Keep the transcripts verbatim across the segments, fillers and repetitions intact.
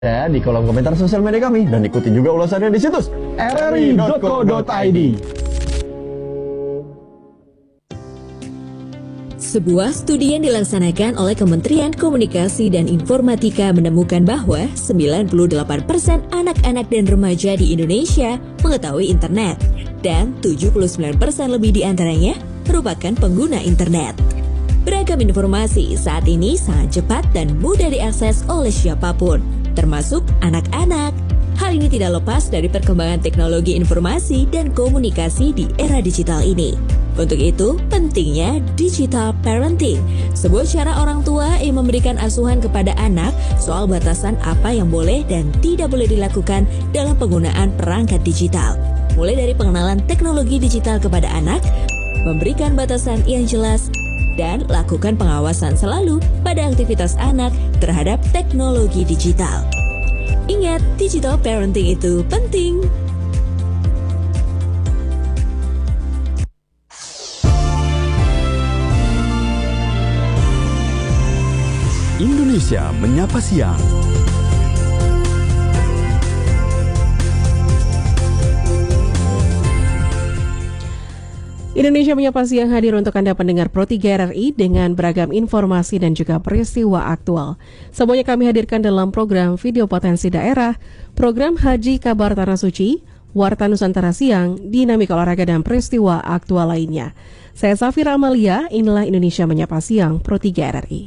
Ya, di kolom komentar sosial media kami dan ikuti juga ulasannya di situs r r i dot co dot i d. Sebuah studi yang dilaksanakan oleh Kementerian Komunikasi dan Informatika menemukan bahwa sembilan puluh delapan persen anak-anak dan remaja di Indonesia mengetahui internet dan tujuh puluh sembilan persen lebih diantaranya merupakan pengguna internet. Beragam informasi saat ini sangat cepat dan mudah diakses oleh siapapun, termasuk anak-anak. Hal ini tidak lepas dari perkembangan teknologi informasi dan komunikasi di era digital ini. Untuk itu, pentingnya digital parenting, sebuah cara orang tua yang memberikan asuhan kepada anak soal batasan apa yang boleh dan tidak boleh dilakukan dalam penggunaan perangkat digital. Mulai dari pengenalan teknologi digital kepada anak, memberikan batasan yang jelas, dan lakukan pengawasan selalu pada aktivitas anak terhadap teknologi digital. Ingat, digital parenting itu penting. Indonesia Menyapa Siang. Indonesia Menyapa Siang hadir untuk Anda pendengar Pro tiga R R I dengan beragam informasi dan juga peristiwa aktual. Semuanya kami hadirkan dalam program Video Potensi Daerah, program Haji Kabar Tanah Suci, Warta Nusantara Siang, dinamika olahraga dan peristiwa aktual lainnya. Saya Safira Amalia, inilah Indonesia Menyapa Siang Pro tiga R R I.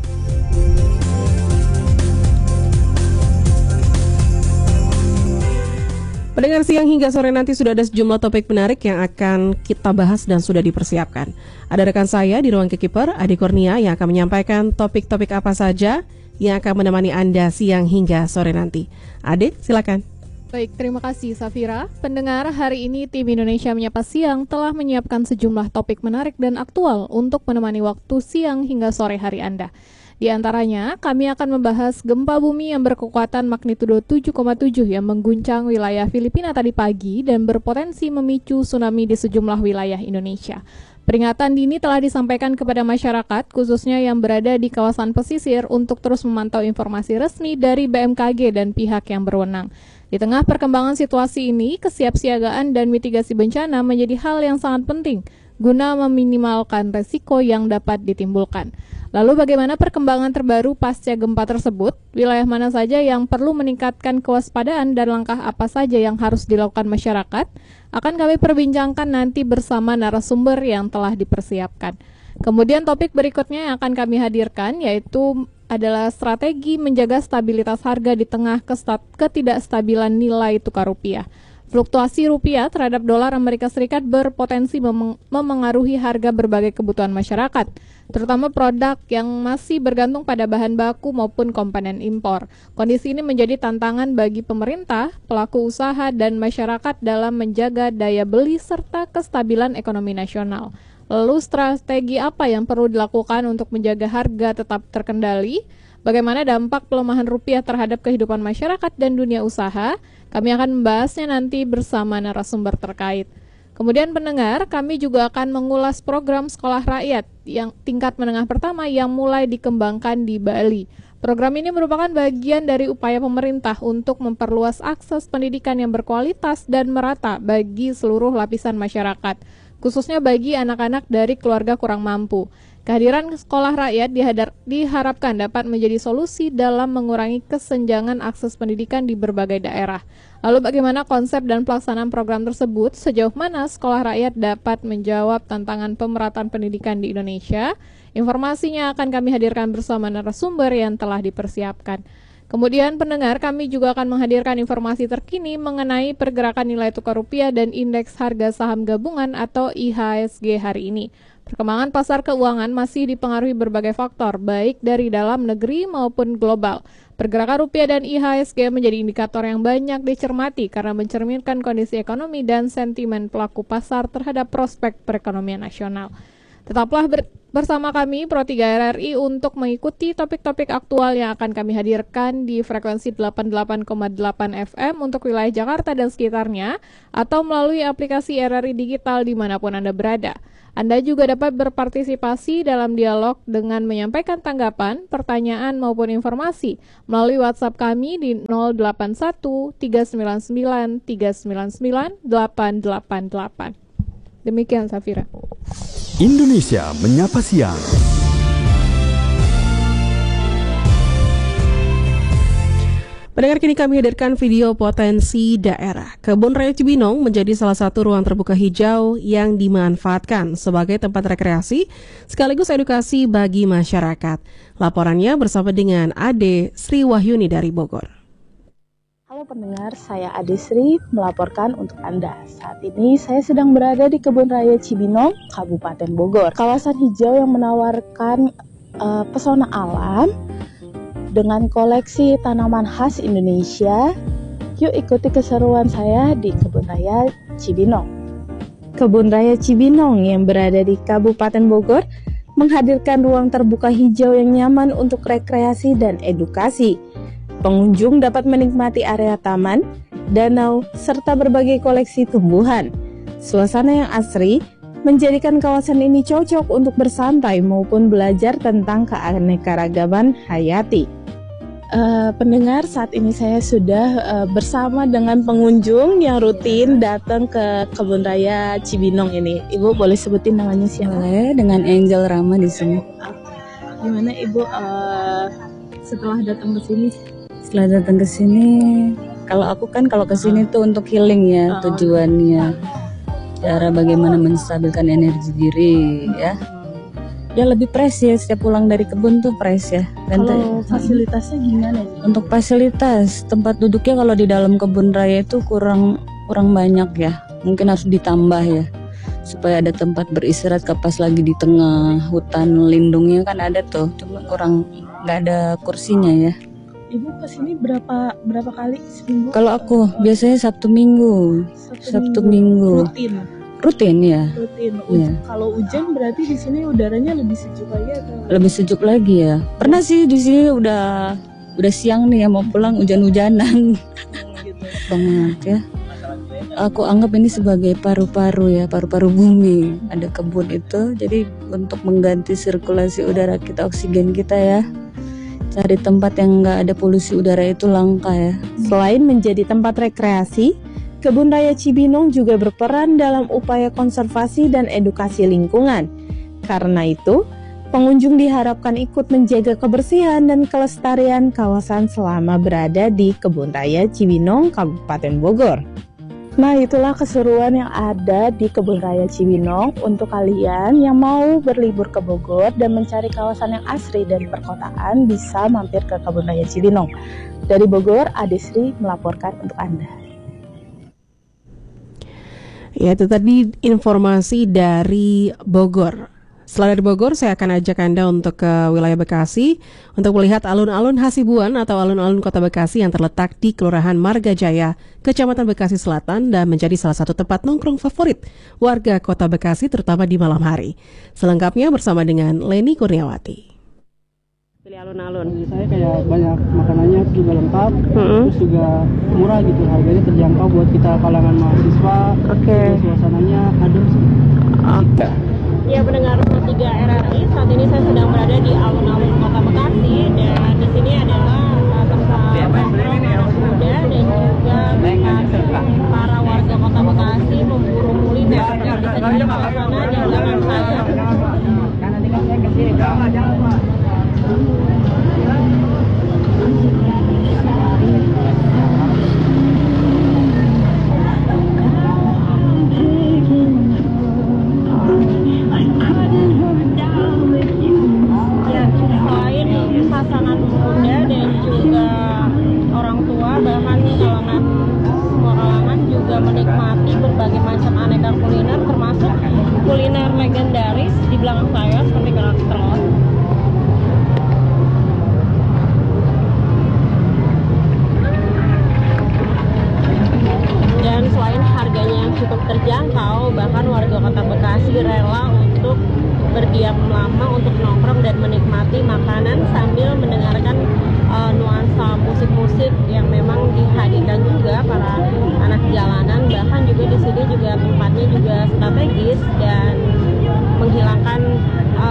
Pendengar siang hingga sore nanti sudah ada sejumlah topik menarik yang akan kita bahas dan sudah dipersiapkan. Ada rekan saya di ruang keeper, Adi Kurnia, yang akan menyampaikan topik-topik apa saja yang akan menemani Anda siang hingga sore nanti. Adi, silakan. Baik, terima kasih Safira. Pendengar, hari ini tim Indonesia Menyapa Siang telah menyiapkan sejumlah topik menarik dan aktual untuk menemani waktu siang hingga sore hari Anda. Di antaranya, kami akan membahas gempa bumi yang berkekuatan magnitudo tujuh koma tujuh yang mengguncang wilayah Filipina tadi pagi dan berpotensi memicu tsunami di sejumlah wilayah Indonesia. Peringatan dini telah disampaikan kepada masyarakat, khususnya yang berada di kawasan pesisir, untuk terus memantau informasi resmi dari B M K G dan pihak yang berwenang. Di tengah perkembangan situasi ini, kesiapsiagaan dan mitigasi bencana menjadi hal yang sangat penting guna meminimalkan resiko yang dapat ditimbulkan. Lalu bagaimana perkembangan terbaru pasca gempa tersebut? Wilayah mana saja yang perlu meningkatkan kewaspadaan dan langkah apa saja yang harus dilakukan masyarakat? Akan kami perbincangkan nanti bersama narasumber yang telah dipersiapkan. Kemudian topik berikutnya yang akan kami hadirkan yaitu adalah strategi menjaga stabilitas harga di tengah ketidakstabilan nilai tukar rupiah. Fluktuasi rupiah terhadap dolar Amerika Serikat berpotensi mem- memengaruhi harga berbagai kebutuhan masyarakat, terutama produk yang masih bergantung pada bahan baku maupun komponen impor. Kondisi ini menjadi tantangan bagi pemerintah, pelaku usaha, dan masyarakat dalam menjaga daya beli serta kestabilan ekonomi nasional. Lalu strategi apa yang perlu dilakukan untuk menjaga harga tetap terkendali? Bagaimana dampak pelemahan rupiah terhadap kehidupan masyarakat dan dunia usaha? Kami akan membahasnya nanti bersama narasumber terkait. Kemudian pendengar, kami juga akan mengulas program sekolah rakyat yang tingkat menengah pertama yang mulai dikembangkan di Bali. Program ini merupakan bagian dari upaya pemerintah untuk memperluas akses pendidikan yang berkualitas dan merata bagi seluruh lapisan masyarakat, khususnya bagi anak-anak dari keluarga kurang mampu. Kehadiran sekolah rakyat dihadar, diharapkan dapat menjadi solusi dalam mengurangi kesenjangan akses pendidikan di berbagai daerah. Lalu bagaimana konsep dan pelaksanaan program tersebut? Sejauh mana sekolah rakyat dapat menjawab tantangan pemerataan pendidikan di Indonesia? Informasinya akan kami hadirkan bersama narasumber yang telah dipersiapkan. Kemudian pendengar, kami juga akan menghadirkan informasi terkini mengenai pergerakan nilai tukar rupiah dan indeks harga saham gabungan atau I H S G hari ini. Perkembangan pasar keuangan masih dipengaruhi berbagai faktor, baik dari dalam negeri maupun global. Pergerakan rupiah dan I H S G menjadi indikator yang banyak dicermati karena mencerminkan kondisi ekonomi dan sentimen pelaku pasar terhadap prospek perekonomian nasional. Tetaplah ber- bersama kami Pro tiga R R I untuk mengikuti topik-topik aktual yang akan kami hadirkan di frekuensi delapan puluh delapan koma delapan F M untuk wilayah Jakarta dan sekitarnya, atau melalui aplikasi R R I Digital dimanapun Anda berada. Anda juga dapat berpartisipasi dalam dialog dengan menyampaikan tanggapan, pertanyaan maupun informasi melalui WhatsApp kami di nol delapan satu tiga sembilan sembilan tiga sembilan sembilan delapan delapan delapan. Demikian Safira. Indonesia Menyapa Siang. Pendengar, kini kami hadirkan video potensi daerah. Kebun Raya Cibinong menjadi salah satu ruang terbuka hijau yang dimanfaatkan sebagai tempat rekreasi sekaligus edukasi bagi masyarakat. Laporannya bersama dengan Ade Sri Wahyuni dari Bogor. Halo pendengar, saya Ade Sri melaporkan untuk Anda. Saat ini saya sedang berada di Kebun Raya Cibinong, Kabupaten Bogor. Kawasan hijau yang menawarkan uh, pesona alam dengan koleksi tanaman khas Indonesia. Yuk ikuti keseruan saya di Kebun Raya Cibinong. Kebun Raya Cibinong yang berada di Kabupaten Bogor menghadirkan ruang terbuka hijau yang nyaman untuk rekreasi dan edukasi. Pengunjung dapat menikmati area taman, danau, serta berbagai koleksi tumbuhan. Suasana yang asri menjadikan kawasan ini cocok untuk bersantai maupun belajar tentang keanekaragaman hayati. Uh, pendengar, saat ini saya sudah uh, bersama dengan pengunjung yang rutin datang ke Kebun Raya Cibinong ini. Ibu boleh sebutin namanya siapa? Boleh, dengan Angel Rama di sini. Gimana Ibu uh, setelah datang ke sini? Setelah datang ke sini, kalau aku kan kalau ke sini tuh untuk healing ya, uh. tujuannya. Cara bagaimana menstabilkan energi diri ya. Ya lebih fresh ya, setiap pulang dari kebun tuh fresh ya. Dan kalau fasilitasnya gimana? Untuk fasilitas, tempat duduknya kalau di dalam kebun raya itu kurang kurang banyak ya. Mungkin harus ditambah ya, supaya ada tempat beristirahat pas lagi di tengah hutan lindungnya kan ada tuh. Cuma kurang, nggak ada kursinya ya. Ibu kesini berapa berapa kali seminggu? Kalau aku biasanya Sabtu Minggu, Sabtu, Sabtu Minggu. Minggu. Rutin. Rutin ya. Rutin. Ya. Kalau hujan berarti di sini udaranya lebih sejuk lagi atau? Lebih sejuk lagi ya. Pernah sih di sini udah udah siang nih ya mau pulang hujan-hujanan. Gitu. Banget ya. Aku anggap ini sebagai paru-paru ya, paru-paru bumi. Ada kebun itu, jadi untuk mengganti sirkulasi udara kita, oksigen kita ya. Cari tempat yang nggak ada polusi udara itu langka ya. Selain menjadi tempat rekreasi, Kebun Raya Cibinong juga berperan dalam upaya konservasi dan edukasi lingkungan. Karena itu, pengunjung diharapkan ikut menjaga kebersihan dan kelestarian kawasan selama berada di Kebun Raya Cibinong, Kabupaten Bogor. Nah, itulah keseruan yang ada di Kebun Raya Cibinong untuk kalian yang mau berlibur ke Bogor dan mencari kawasan yang asri dan perkotaan, bisa mampir ke Kebun Raya Cibinong. Dari Bogor, Ade Sri melaporkan untuk Anda. Ya, itu tadi informasi dari Bogor. Setelah dari Bogor, saya akan ajak Anda untuk ke wilayah Bekasi untuk melihat alun-alun Hasibuan atau alun-alun Kota Bekasi yang terletak di Kelurahan Margajaya, Kecamatan Bekasi Selatan, dan menjadi salah satu tempat nongkrong favorit warga Kota Bekasi terutama di malam hari. Selengkapnya bersama dengan Leni Kurniawati. Pilih alun-alun. Saya kayak banyak makanannya juga lengkap, mm-hmm. terus juga murah gitu, harganya terjangkau buat kita kalangan mahasiswa. Oke. Okay. Suasananya adem sih. Oke. Okay. Ya, pendengar tiga R R I, saat ini saya sedang berada di alun-alun Kota Bekasi, dan di sini adalah tempat nongkrong anak muda dan juga tempat para warga Kota Bekasi memburu kuliner. Dan bisa dilihat suasana di belakang saya. Nanti kan saya kesini, jangan jangan Pak. Pasangan muda dan juga orang tua, bahkan kalangan semua kalangan juga menikmati berbagai macam aneka kuliner, termasuk kuliner legendaris di belakang saya seperti kerak telur. Dan selain harganya yang cukup terjangkau, bahkan warga Kota Bekasi rela untuk berdiam lama untuk nongkrong dan menikmati makanan sambil mendengarkan uh, nuansa musik-musik yang memang dihadirkan juga para anak jalanan. Bahkan juga di sini juga tempatnya juga strategis dan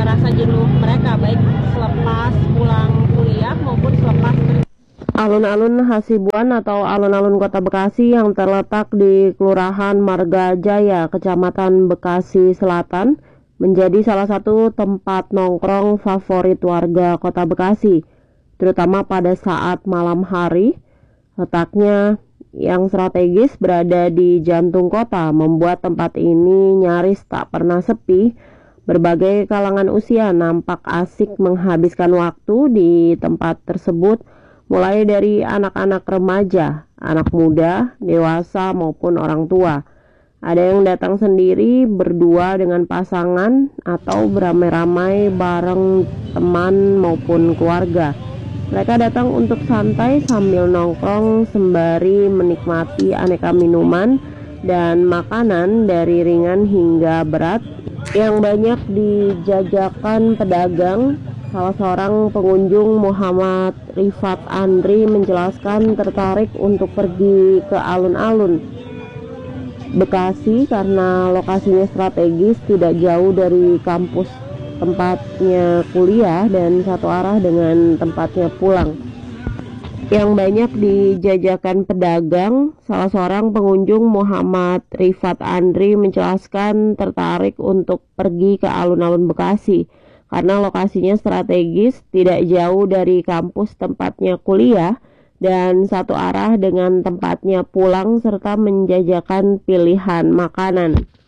uh, rasa jenuh mereka, baik selepas pulang kuliah maupun selepas. Alun-alun Hasibuan atau alun-alun Kota Bekasi yang terletak di Kelurahan Marga Jaya, Kecamatan Bekasi Selatan, menjadi salah satu tempat nongkrong favorit warga Kota Bekasi, terutama pada saat malam hari. Letaknya yang strategis berada di jantung kota membuat tempat ini nyaris tak pernah sepi. Berbagai kalangan usia nampak asik menghabiskan waktu di tempat tersebut, mulai dari anak-anak remaja, anak muda, dewasa maupun orang tua. Ada yang datang sendiri, berdua dengan pasangan, atau beramai-ramai bareng teman maupun keluarga. Mereka datang untuk santai sambil nongkrong sembari menikmati aneka minuman dan makanan dari ringan hingga berat yang banyak dijajakan pedagang. Salah seorang pengunjung, Muhammad Rifat Andri, menjelaskan tertarik untuk pergi ke alun-alun Bekasi karena lokasinya strategis, tidak jauh dari kampus tempatnya kuliah dan satu arah dengan tempatnya pulang. Yang banyak dijajakan pedagang. Salah seorang pengunjung, Muhammad Rifat Andri, menjelaskan tertarik untuk pergi ke alun-alun Bekasi karena lokasinya strategis, tidak jauh dari kampus tempatnya kuliah, dan satu arah dengan tempatnya pulang, serta menjajakan pilihan makanan.